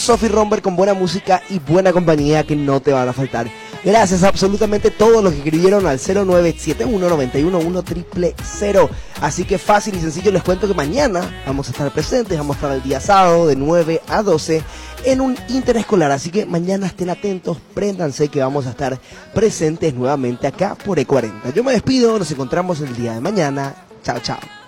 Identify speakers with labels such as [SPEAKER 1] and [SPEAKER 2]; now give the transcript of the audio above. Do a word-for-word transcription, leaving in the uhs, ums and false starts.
[SPEAKER 1] Sophie Romber con buena música y buena compañía que no te van a faltar. Gracias a absolutamente todos los que escribieron al cero nueve siete uno, nueve uno uno, cero cero cero. Así que fácil y sencillo les cuento que mañana vamos a estar presentes, vamos a estar el día sábado de nueve a doce en un interescolar. Así que mañana estén atentos, préndanse que vamos a estar presentes nuevamente acá por E cuarenta. Yo me despido, nos encontramos el día de mañana. Chao, chao.